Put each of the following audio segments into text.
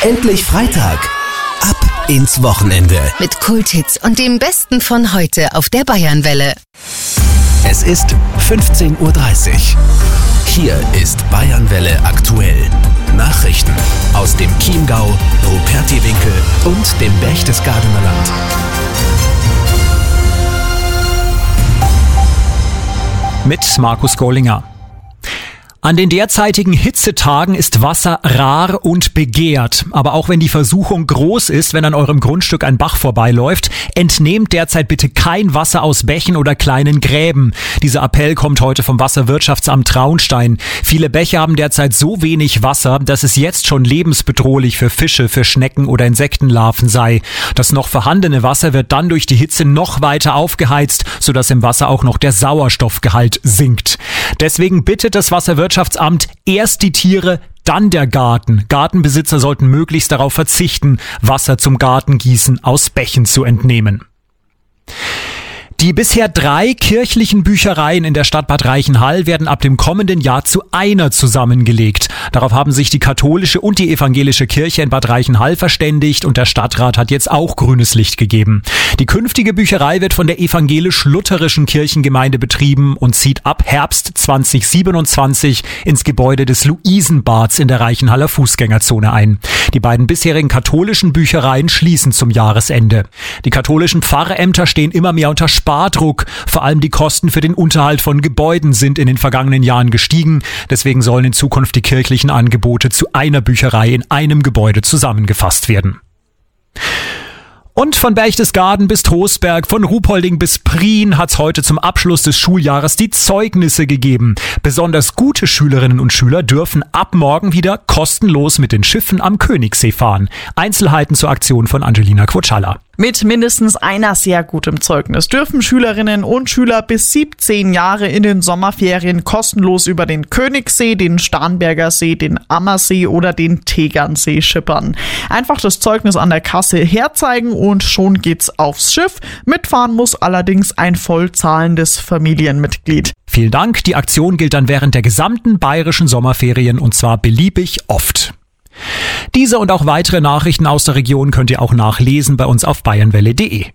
Endlich Freitag. Ab ins Wochenende. Mit Kulthits und dem Besten von heute auf der Bayernwelle. Es ist 15:30 Uhr. Hier ist Bayernwelle aktuell. Nachrichten aus dem Chiemgau, Rupertiwinkel und dem Berchtesgadener Land. Mit Markus Gollinger. An den derzeitigen Hitzetagen ist Wasser rar und begehrt. Aber auch wenn die Versuchung groß ist, wenn an eurem Grundstück ein Bach vorbeiläuft, entnehmt derzeit bitte kein Wasser aus Bächen oder kleinen Gräben. Dieser Appell kommt heute vom Wasserwirtschaftsamt Traunstein. Viele Bäche haben derzeit so wenig Wasser, dass es jetzt schon lebensbedrohlich für Fische, für Schnecken oder Insektenlarven sei. Das noch vorhandene Wasser wird dann durch die Hitze noch weiter aufgeheizt, sodass im Wasser auch noch der Sauerstoffgehalt sinkt. Deswegen bittet das Wasserwirtschaftsamt erst die Tiere, dann der Garten. Gartenbesitzer sollten möglichst darauf verzichten, Wasser zum Gartengießen aus Bächen zu entnehmen. Die bisher 3 kirchlichen Büchereien in der Stadt Bad Reichenhall werden ab dem kommenden Jahr zu einer zusammengelegt. Darauf haben sich die katholische und die evangelische Kirche in Bad Reichenhall verständigt und der Stadtrat hat jetzt auch grünes Licht gegeben. Die künftige Bücherei wird von der evangelisch-lutherischen Kirchengemeinde betrieben und zieht ab Herbst 2027 ins Gebäude des Luisenbads in der Reichenhaller Fußgängerzone ein. Die beiden bisherigen katholischen Büchereien schließen zum Jahresende. Die katholischen Pfarrämter stehen immer mehr unter Spardruck. Vor allem die Kosten für den Unterhalt von Gebäuden sind in den vergangenen Jahren gestiegen. Deswegen sollen in Zukunft die kirchlichen Angebote zu einer Bücherei in einem Gebäude zusammengefasst werden. Und von Berchtesgaden bis Trostberg, von Ruhpolding bis Prien hat's heute zum Abschluss des Schuljahres die Zeugnisse gegeben. Besonders gute Schülerinnen und Schüler dürfen ab morgen wieder kostenlos mit den Schiffen am Königssee fahren. Einzelheiten zur Aktion von Angelina Quotschalla. Mit mindestens einer sehr gutem Zeugnis dürfen Schülerinnen und Schüler bis 17 Jahre in den Sommerferien kostenlos über den Königssee, den Starnberger See, den Ammersee oder den Tegernsee schippern. Einfach das Zeugnis an der Kasse herzeigen und schon geht's aufs Schiff. Mitfahren muss allerdings ein vollzahlendes Familienmitglied. Vielen Dank. Die Aktion gilt dann während der gesamten bayerischen Sommerferien und zwar beliebig oft. Diese und auch weitere Nachrichten aus der Region könnt ihr auch nachlesen bei uns auf bayernwelle.de.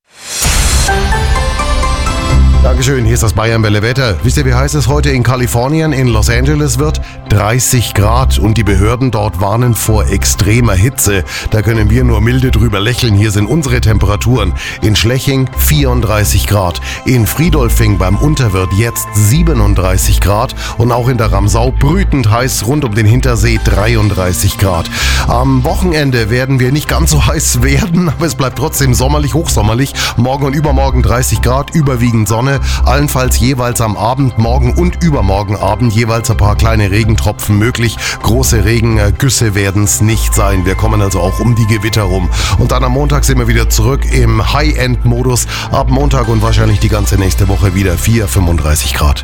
Dankeschön, hier ist das Bayernwelle Wetter. Wisst ihr, wie heiß es heute in Kalifornien, in Los Angeles wird? 30 Grad und die Behörden dort warnen vor extremer Hitze. Da können wir nur milde drüber lächeln. Hier sind unsere Temperaturen. In Schleching 34 Grad, in Friedolfing beim Unterwirt jetzt 37 Grad und auch in der Ramsau brütend heiß rund um den Hintersee 33 Grad. Am Wochenende werden wir nicht ganz so heiß werden, aber es bleibt trotzdem sommerlich, hochsommerlich. Morgen und übermorgen 30 Grad, überwiegend Sonne. Allenfalls jeweils am Abend, morgen und übermorgen Abend jeweils ein paar kleine Regentropfen möglich. Große Regengüsse werden es nicht sein. Wir kommen also auch um die Gewitter rum. Und dann am Montag sind wir wieder zurück im High-End-Modus. Ab Montag und wahrscheinlich die ganze nächste Woche wieder 35 Grad.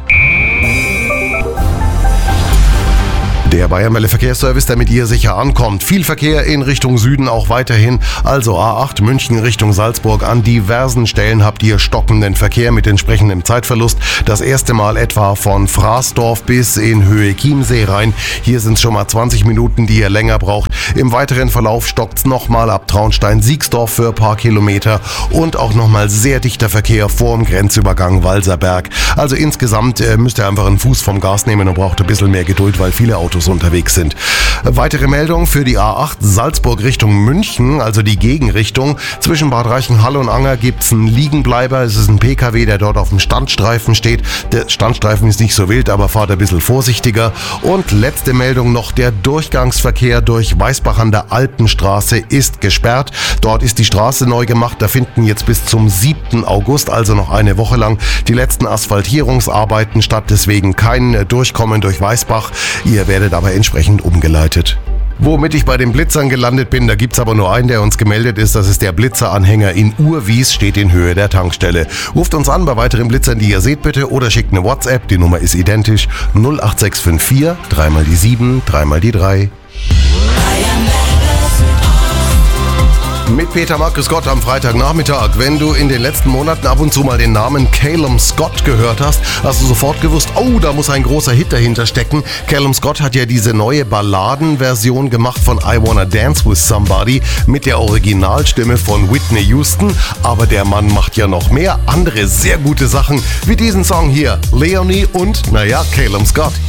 Der Bayernwelle Verkehrsservice, der mit ihr sicher ankommt. Viel Verkehr in Richtung Süden auch weiterhin. Also A8 München Richtung Salzburg. An diversen Stellen habt ihr stockenden Verkehr mit entsprechendem Zeitverlust. Das erste Mal etwa von Fraßdorf bis in Höhe Chiemsee rein. Hier sind es schon mal 20 Minuten, die ihr länger braucht. Im weiteren Verlauf stockt es nochmal ab Traunstein-Siegsdorf für ein paar Kilometer. Und auch nochmal sehr dichter Verkehr vor dem Grenzübergang Walserberg. Also insgesamt müsst ihr einfach einen Fuß vom Gas nehmen und braucht ein bisschen mehr Geduld, weil viele Autos unterwegs sind. Weitere Meldung für die A8 Salzburg Richtung München, also die Gegenrichtung. Zwischen Bad Reichenhall und Anger gibt es einen Liegenbleiber. Es ist ein PKW, der dort auf dem Standstreifen steht. Der Standstreifen ist nicht so wild, aber fahrt ein bisschen vorsichtiger. Und letzte Meldung noch, der Durchgangsverkehr durch Weißbach an der Alpenstraße ist gesperrt. Dort ist die Straße neu gemacht. Da finden jetzt bis zum 7. August, also noch eine Woche lang, die letzten Asphaltierungsarbeiten statt. Deswegen kein Durchkommen durch Weißbach. Ihr werdet aber entsprechend umgeleitet. Womit ich bei den Blitzern gelandet bin, da gibt's aber nur einen, der uns gemeldet ist. Das ist der Blitzeranhänger in Urwies, steht in Höhe der Tankstelle. Ruft uns an bei weiteren Blitzern, die ihr seht bitte, oder schickt eine WhatsApp. Die Nummer ist identisch. 08654 3 mal die 7, 3 mal die 3. Mit Peter Markus Scott am Freitagnachmittag. Wenn du in den letzten Monaten ab und zu mal den Namen Calum Scott gehört hast, hast du sofort gewusst, oh, da muss ein großer Hit dahinter stecken. Calum Scott hat ja diese neue Balladenversion gemacht von I Wanna Dance With Somebody mit der Originalstimme von Whitney Houston. Aber der Mann macht ja noch mehr andere sehr gute Sachen, wie diesen Song hier, Leonie und, Calum Scott.